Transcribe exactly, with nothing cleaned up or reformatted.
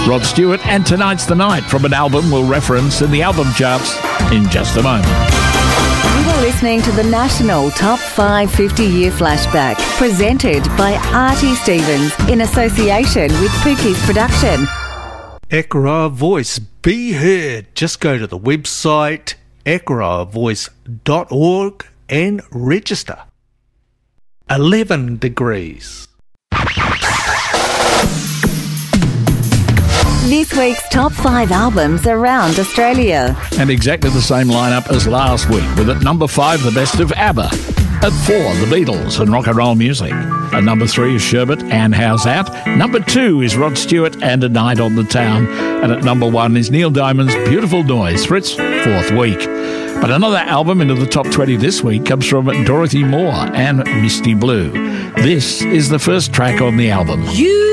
Rod Stewart and Tonight's the Night from an album we'll reference in the album charts in just a moment. You are listening to the National Top five fifty-Year Flashback, presented by Artie Stevens in association with Pookie's Production. Ekara Voice, be heard. Just go to the website ekara voice dot org and register. eleven degrees. This week's top five albums around Australia. And exactly the same lineup as last week, with at number five, the best of ABBA. At four, the Beatles and rock and roll music. At number three is Sherbet and How's That? Number two is Rod Stewart and A Night on the Town. And at number one is Neil Diamond's Beautiful Noise for its fourth week. But another album into the top twenty this week comes from Dorothy Moore and Misty Blue. This is the first track on the album. You